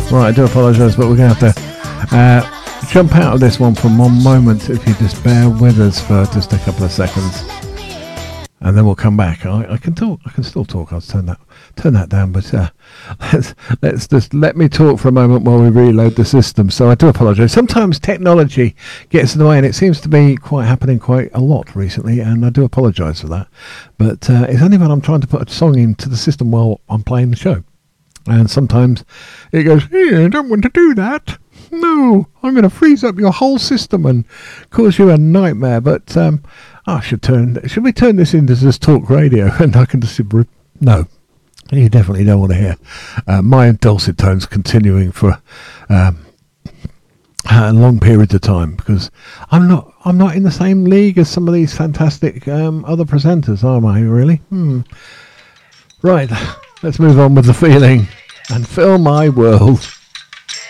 Right, I do apologise, but we're going to have to jump out of this one for one moment if you just bear with us for just a couple of seconds. And then we'll come back. I can talk. I can still talk. I'll turn that down. But let's just let me talk for a moment while we reload the system. So I do apologise. Sometimes technology gets in the way, and it seems to be happening quite a lot recently. And I do apologise for that. But it's only when I'm trying to put a song into the system while I'm playing the show, and sometimes it goes, "Hey, I don't want to do that. No, I'm going to freeze up your whole system and cause you a nightmare." But should we turn this into just talk radio? And I can just no, you definitely don't want to hear my dulcet tones continuing for long periods of time, because I'm not in the same league as some of these fantastic other presenters, am I? Really? Right, let's move on with the feeling and fill my world.